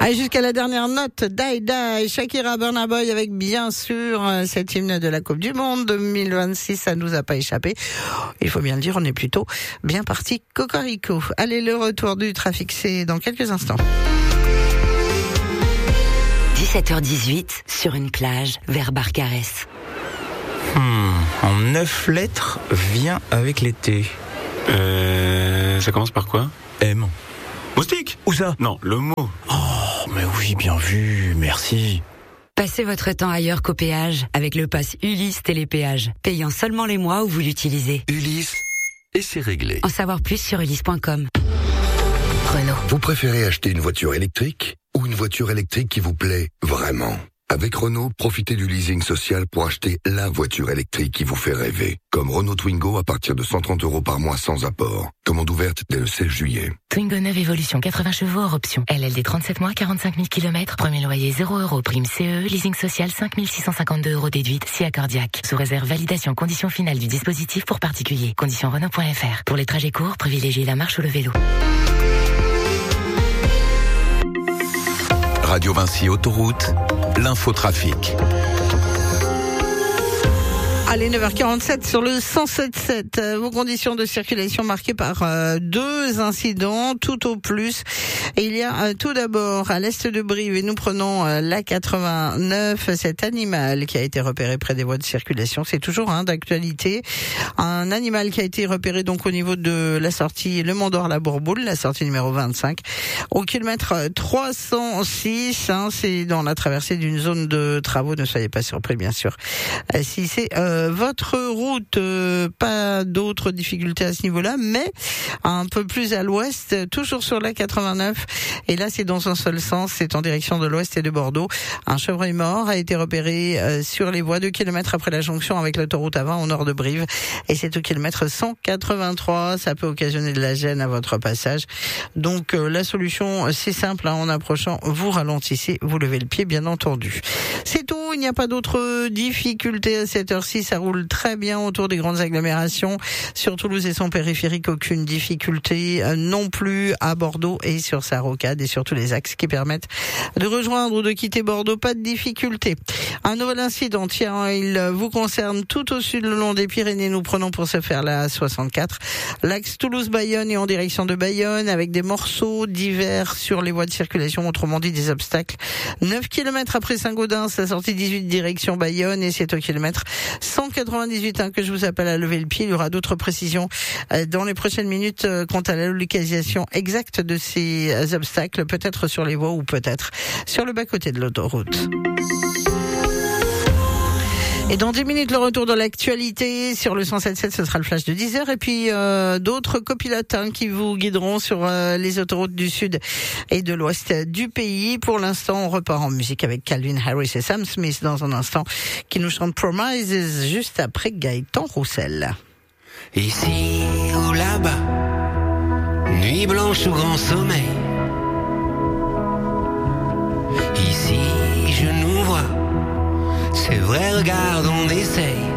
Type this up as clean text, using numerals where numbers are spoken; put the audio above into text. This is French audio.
Allez, jusqu'à la dernière note, Daïda et Shakira, Burna Boy avec bien sûr cet hymne de la Coupe du Monde 2026, ça nous a pas échappé. Il faut bien le dire, on est plutôt bien parti cocorico. Allez, le retour du trafic, c'est dans quelques instants. 17h18 sur une plage vers Barcarès. En 9 lettres, vient avec l'été. Ça commence par quoi? M. Moustique? Où ça? Non, le mot. Oh, mais oui, bien vu, merci. Passez votre temps ailleurs qu'au péage avec le pass Ulysse Télépéage, payant seulement les mois où vous l'utilisez. Ulysse, et c'est réglé. En savoir plus sur ulysse.com. Renault. Vous préférez acheter une voiture électrique ou une voiture électrique qui vous plaît vraiment? Avec Renault, profitez du leasing social pour acheter la voiture électrique qui vous fait rêver. Comme Renault Twingo à partir de 130 € par mois sans apport. Commande ouverte dès le 16 juillet. Twingo 9 Evolution 80 chevaux hors option. LLD 37 mois, 45 000 km. Premier loyer 0 €. Prime CE. Leasing social 5 652 € déduite. Si accordiaque. Sous réserve validation conditions finales du dispositif pour particuliers. Conditions Renault.fr. Pour les trajets courts, privilégiez la marche ou le vélo. Radio Vinci Autoroute, l'infotrafic. Allez, 9h47 sur le 107.7. Vos conditions de circulation marquées par deux incidents, tout au plus. Et il y a tout d'abord à l'est de Brive, et nous prenons la 89, cet animal qui a été repéré près des voies de circulation. C'est toujours d'actualité. Un animal qui a été repéré donc au niveau de la sortie Le Mont d'Or la Bourboule, la sortie numéro 25, au kilomètre 306. C'est dans la traversée d'une zone de travaux. Ne soyez pas surpris, bien sûr. Si c'est votre route, pas d'autres difficultés à ce niveau-là, mais un peu plus à l'ouest, toujours sur la 89, et là c'est dans un seul sens, c'est en direction de l'ouest et de Bordeaux. Un chevreuil mort a été repéré sur les voies 2 kilomètres après la jonction avec l'autoroute A20 au nord de Brive, et c'est au kilomètre 183, ça peut occasionner de la gêne à votre passage. Donc la solution c'est simple, en approchant, vous ralentissez, vous levez le pied bien entendu. C'est tout, il n'y a pas d'autres difficultés à cette heure-ci, ça roule très bien autour des grandes agglomérations. Sur Toulouse et son périphérique, aucune difficulté non plus à Bordeaux et sur sa rocade et sur tous les axes qui permettent de rejoindre ou de quitter Bordeaux, pas de difficulté. Un nouvel incident, tiens, il vous concerne tout au sud le long des Pyrénées. Nous prenons pour ce faire la 64. L'axe Toulouse-Bayonne est en direction de Bayonne avec des morceaux divers sur les voies de circulation, autrement dit des obstacles. 9 km après Saint-Gaudens, la sortie 18 direction Bayonne, et c'est au kilomètre 198 que je vous appelle à lever le pied. Il y aura d'autres précisions dans les prochaines minutes quant à la localisation exacte de ces obstacles, peut-être sur les voies ou peut-être sur le bas-côté de l'autoroute. Et dans 10 minutes, le retour de l'actualité sur le 107.7, ce sera le flash de 10h. Et puis d'autres copilotes qui vous guideront sur les autoroutes du sud et de l'ouest du pays. Pour l'instant, on repart en musique avec Calvin Harris et Sam Smith dans un instant, qui nous chantent Promises juste après Gaëtan Roussel. Ici ou là-bas, nuit blanche ou grand sommeil. Ici, je nous vois. C'est vrai, regarde, on essaye.